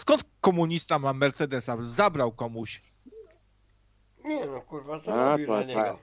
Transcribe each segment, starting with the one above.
skąd komunista ma Mercedesa? Zabrał komuś. Nie no, kurwa, zarobił na niego.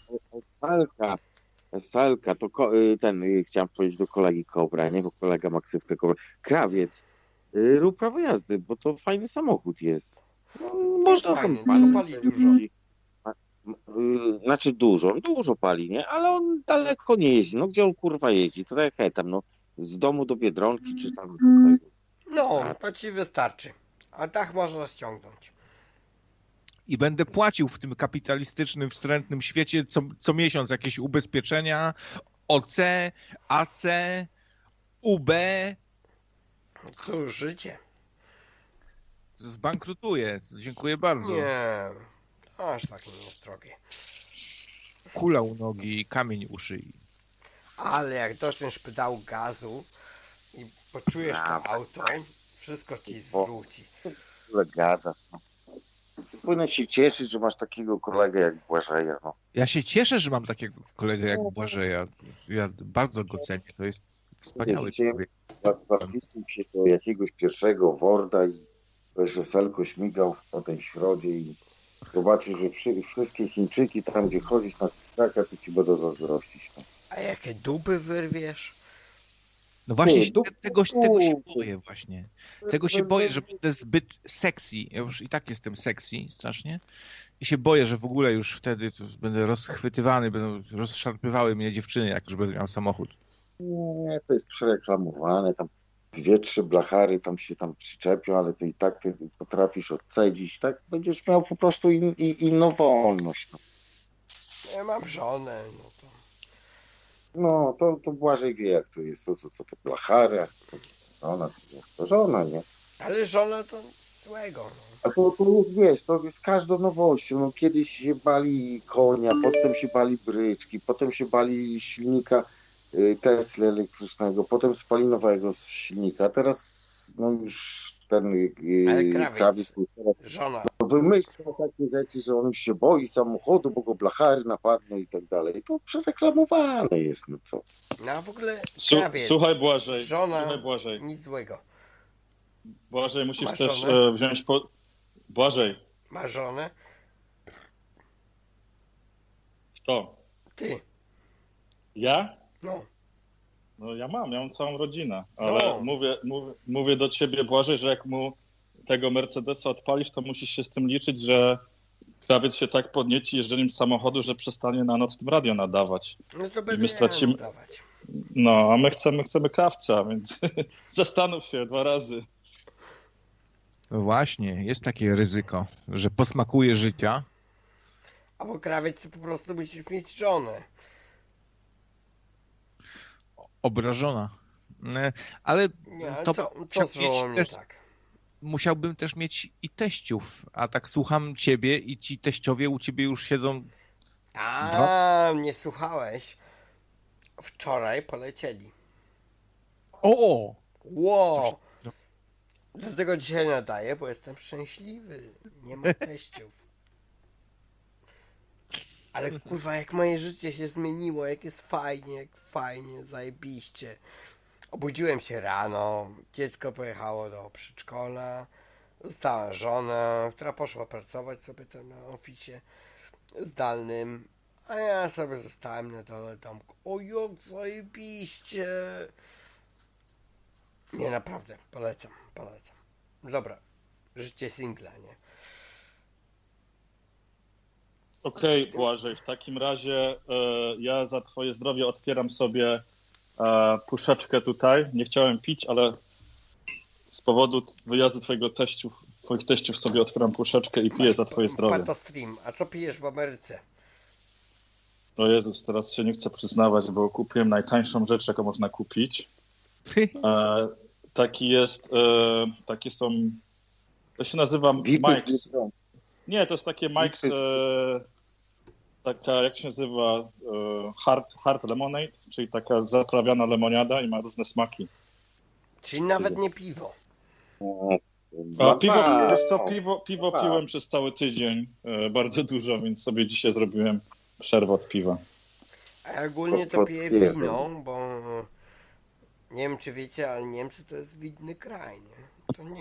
SL-ka, to chciałem powiedzieć do kolegi Kobra, nie? Bo kolega ma ksywkę Kobra. Krawiec, rób prawo jazdy, bo to fajny samochód jest. No, można fajny, tam palić. pali dużo. Znaczy dużo pali, nie? Ale on daleko nie jeździ. No gdzie on kurwa jeździ? To tak jak tam, no z domu do Biedronki, czy tam do tego. No, to ci wystarczy. A tak można ściągnąć. I będę płacił w tym kapitalistycznym, wstrętnym świecie co miesiąc jakieś ubezpieczenia, OC, AC, UB. Cóż, życie. Zbankrutuję. Dziękuję bardzo. Nie, aż tak nie jest drogie. Kula u nogi i kamień u szyi. Ale jak dotkniesz pedału gazu i poczujesz to auto, wszystko ci zwróci. Gada. Powinien się cieszyć, że masz takiego kolegę jak Błażeja. No. Ja się cieszę, że mam takiego kolegę jak Błażeja. Ja bardzo go cenię. To jest wspaniały człowiek. Zapisał się do jakiegoś pierwszego Worda i weselko śmigał po tej środzie i zobaczy, że wszystkie Chińczyki tam, gdzie chodzisz na taka, to ci będą zazdrościć. No. A jakie dupy wyrwiesz? No właśnie, tego się boję właśnie. Tego się boję, że będę zbyt sexy. Ja już i tak jestem sexy strasznie. I się boję, że w ogóle już wtedy to będę rozchwytywany, będą rozszarpywały mnie dziewczyny, jak już będę miał samochód. Nie, to jest przereklamowane. Tam 2-3 blachary tam się przyczepią, ale ty i tak ty potrafisz odcedzić. Tak będziesz miał po prostu inną wolność. No. Ja mam żonę, no to... No, to Błażej wie, jak to jest, co to blachary, to żona, nie? Ale żona to złego, no. A to wiesz, to jest każdą nowością. No, kiedyś się bali konia, potem się bali bryczki, potem się bali silnika Tesla elektrycznego, potem spalinowego silnika. Teraz no już ten krawiec żona wymyślał takie rzeczy, że on już się boi samochodu, bo go blachary napadną i tak dalej. To przereklamowane jest, no co. No a w ogóle krawiec, słuchaj Błażej, żona, nic złego. Błażej, musisz Masz też żonę? wziąć Błażej. Masz żonę? Kto? Ty. Ja? No. No ja mam całą rodzinę, ale mówię do ciebie, Błażej, że jak mu tego Mercedesa odpalisz, to musisz się z tym liczyć, że krawiec się tak podnieci jeżdżeniem samochodu, że przestanie na nocnym radio nadawać. No to będę my stracimy... nadawać. No, a my chcemy krawca, więc zastanów się 2 razy. No właśnie, jest takie ryzyko, że posmakuje życia. Albo krawiec po prostu musisz mieć żonę. Obrażona. Ale nie, ale to co z żoną nie tak? Musiałbym też mieć i teściów, a tak słucham ciebie i ci teściowie u ciebie już siedzą... Nie słuchałeś. Wczoraj polecieli. O! Wow! Dlatego dzisiaj nadaję, bo jestem szczęśliwy. Nie ma teściów. Ale kurwa, jak moje życie się zmieniło, jak jest fajnie, zajebiście. Obudziłem się rano, dziecko pojechało do przedszkola, została żona, która poszła pracować sobie tam na oficie zdalnym, a ja sobie zostałem na dole domku. O jak zajebiście! Nie, naprawdę, polecam. Dobra, życie singla, nie? Okej, Błażej, w takim razie ja za twoje zdrowie otwieram sobie puszeczkę tutaj. Nie chciałem pić, ale z powodu wyjazdu twoich teściów sobie otwieram puszeczkę i piję za twoje zdrowie. Patostream, a co pijesz w Ameryce? O Jezus, teraz się nie chcę przyznawać, bo kupiłem najtańszą rzecz, jaką można kupić. Takie są, to się nazywa Mike's. Nie, to jest takie Mike's, taka, jak się nazywa, hard lemonade, czyli taka zaprawiana lemoniada i ma różne smaki. Czyli nawet nie piwo. Piwo piłem przez cały tydzień, bardzo dużo, więc sobie dzisiaj zrobiłem przerwę od piwa. A ja ogólnie to piję wino, bo nie wiem czy wiecie, ale Niemcy to jest winny kraj, nie? To nie